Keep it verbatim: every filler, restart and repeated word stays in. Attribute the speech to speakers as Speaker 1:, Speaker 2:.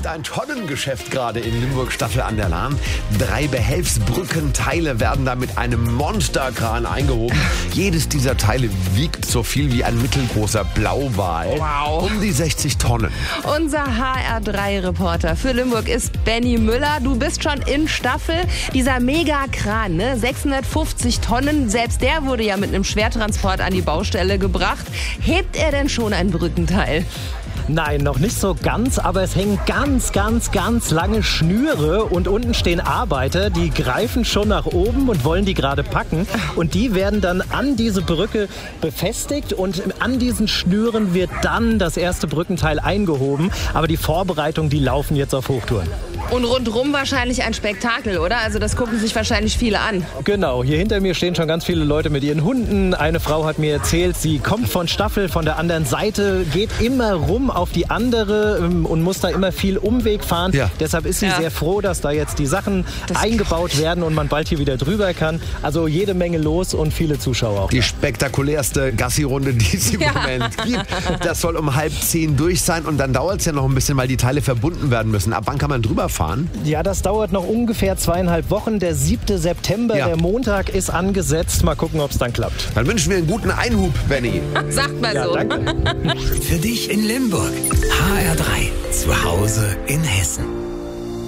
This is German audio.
Speaker 1: läuft ein Tonnengeschäft gerade in Limburg-Staffel an der Lahn. Drei Behelfsbrückenteile werden da mit einem Monsterkran eingehoben. Jedes dieser Teile wiegt so viel wie ein mittelgroßer Blauwal.
Speaker 2: Wow.
Speaker 1: Um die sechzig Tonnen.
Speaker 2: Unser H R drei Reporter für Limburg ist Benny Müller. Du bist schon in Staffel. Dieser Megakran, ne? sechshundertfünfzig Tonnen, selbst der wurde ja mit einem Schwertransport an die Baustelle gebracht. Hebt er denn schon ein Brückenteil?
Speaker 3: Nein, noch nicht so ganz, aber es hängen ganz, ganz, ganz lange Schnüre und unten stehen Arbeiter, die greifen schon nach oben und wollen die gerade packen und die werden dann an diese Brücke befestigt und an diesen Schnüren wird dann das erste Brückenteil eingehoben, aber die Vorbereitungen, die laufen jetzt auf Hochtouren.
Speaker 2: Und rundrum wahrscheinlich ein Spektakel, oder? Also das gucken sich wahrscheinlich viele an.
Speaker 3: Genau, hier hinter mir stehen schon ganz viele Leute mit ihren Hunden. Eine Frau hat mir erzählt, sie kommt von Staffel, von der anderen Seite, geht immer rum auf die andere und muss da immer viel Umweg fahren.
Speaker 1: Ja.
Speaker 3: Deshalb ist sie
Speaker 2: Ja.
Speaker 3: sehr froh, dass da jetzt die Sachen
Speaker 2: Das
Speaker 3: eingebaut werden und man bald hier wieder drüber kann. Also jede Menge los und viele Zuschauer auch.
Speaker 1: Die spektakulärste Gassi-Runde, die es im
Speaker 2: Ja.
Speaker 1: Moment gibt. Das soll um halb zehn durch sein und dann dauert es ja noch ein bisschen, weil die Teile verbunden werden müssen. Ab wann kann man drüber fahren?
Speaker 3: Ja, das dauert noch ungefähr zweieinhalb Wochen. Der siebte September,
Speaker 1: Ja.
Speaker 3: der Montag, ist angesetzt. Mal gucken, ob es dann klappt.
Speaker 1: Dann wünschen wir einen guten Einhub, Benny.
Speaker 2: Sagt mal
Speaker 3: Ja,
Speaker 2: so.
Speaker 3: danke.
Speaker 4: Für dich in Limburg. H R drei. Zu Hause in Hessen.